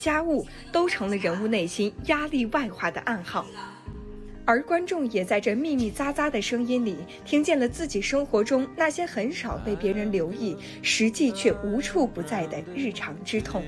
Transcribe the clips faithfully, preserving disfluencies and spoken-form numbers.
家务都成了人物内心压力外化的暗号。而观众也在这密密匝匝的声音里，听见了自己生活中那些很少被别人留意，实际却无处不在的日常之痛。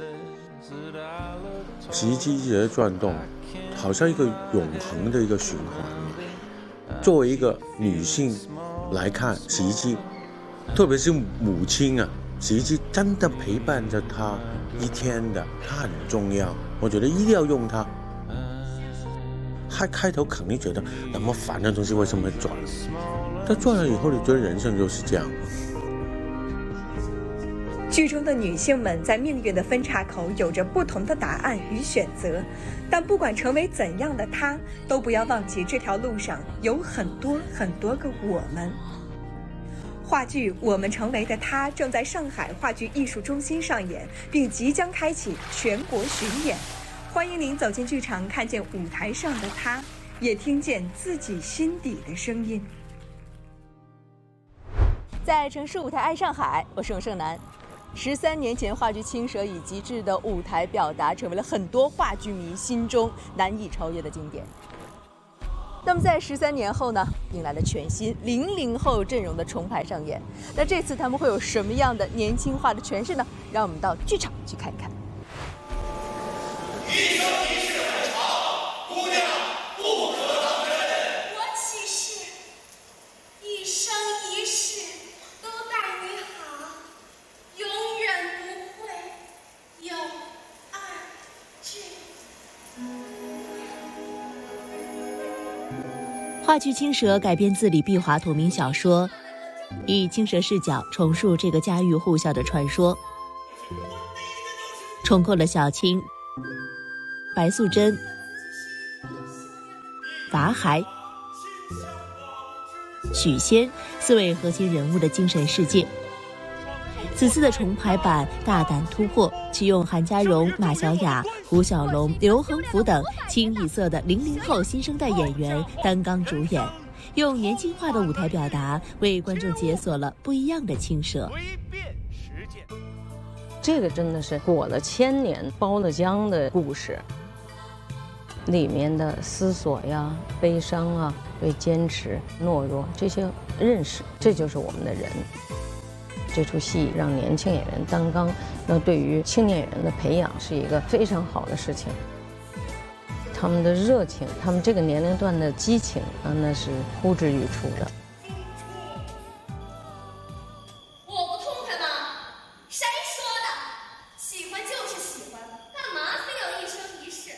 洗衣机一直在转动，好像一个永恒的一个循环。作为一个女性来看，洗衣机，特别是母亲啊，洗衣机真的陪伴着她一天的，它很重要，我觉得一定要用它。他开头肯定觉得那么烦的东西为什么会转，但转了以后，你觉得人生就是这样。 剧中的女性们在命运的分岔口有着不同的答案与选择，但不管成为怎样的她，都不要忘记这条路上有很多很多个我们。话剧《我们成为的她》正在上海话剧艺术中心上演，并即将开启全国巡演。欢迎您走进剧场，看见舞台上的她，也听见自己心底的声音。 在城市舞台爱上海，我是永胜男。十三年前，话剧《青蛇》以极致的舞台表达，成为了很多话剧迷心中难以超越的经典。那么，在十三年后呢，迎来了全新零零后阵容的重排上演。那这次他们会有什么样的年轻化的诠释呢？让我们到剧场去看看。 一生一世很长，姑娘不可当真。 我起誓，一生一世都待你好，永远不会有二句。 话剧《青蛇》改编自李碧华同名小说，以青蛇视角重述这个家喻户晓的传说，重构了小青、白素贞、法海、许仙四位核心人物的精神世界。此次的重排版大胆突破，启用韩家荣、马小雅、胡小龙、刘恒福等清一色的零零后新生代演员担纲主演，用年轻化的舞台表达，为观众解锁了不一样的青蛇。 这个真的是裹了千年、包了浆的故事，里面的思索呀、悲伤啊、对坚持、懦弱这些认识，这就是我们的人。这出戏让年轻演员担纲，那对于青年演员的培养是一个非常好的事情。他们的热情，他们这个年龄段的激情啊，那是呼之欲出的。 我不痛快吗？谁说的？喜欢就是喜欢，干嘛非要一生一世？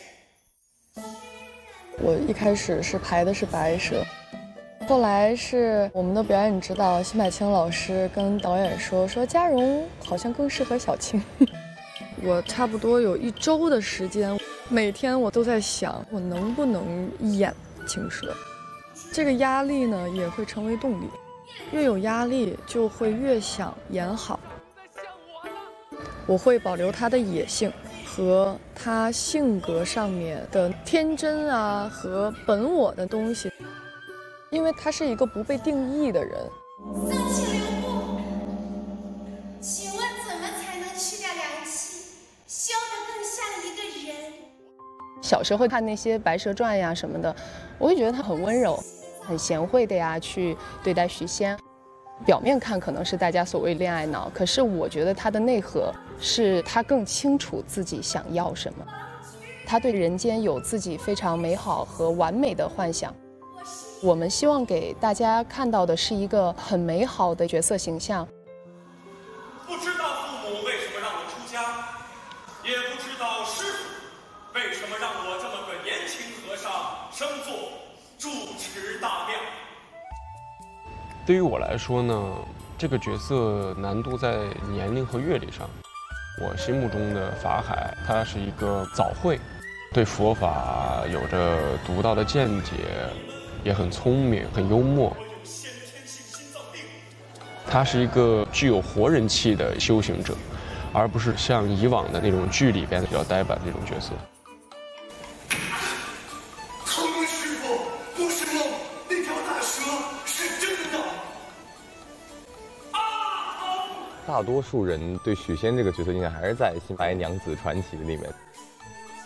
我一开始是排的是白蛇。后来是我们的表演指导辛柏青老师跟导演说，说嘉荣好像更适合小青。我差不多有一周的时间，每天我都在想，我能不能演青蛇。这个压力呢，也会成为动力。越有压力，就会越想演好。我会保留他的野性和他性格上面的天真啊和本我的东西。因为他是一个不被定义的人。 丧气留步，请问怎么才能去掉凉气，修得更像一个人？ 小时候看那些《白蛇传》呀什么的，我会觉得他很温柔、很贤惠的呀去对待许仙。表面看可能是大家所谓恋爱脑，可是我觉得他的内核是他更清楚自己想要什么，他对人间有自己非常美好和完美的幻想。我们希望给大家看到的是一个很美好的角色形象。 不知道父母为什么让我出家，也不知道师父为什么让我这么个年轻和尚升做住持大庙。 对于我来说呢，这个角色难度在年龄和阅历上。我心目中的法海，他是一个早慧，对佛法有着独到的见解，也很聪明，很幽默。他是一个具有活人气的修行者，而不是像以往的那种剧里边比较呆板的那种角色。 唐文师傅，不是梦，那条大蛇是真的。啊！ 大多数人对许仙这个角色印象还是在《新白娘子传奇》里面。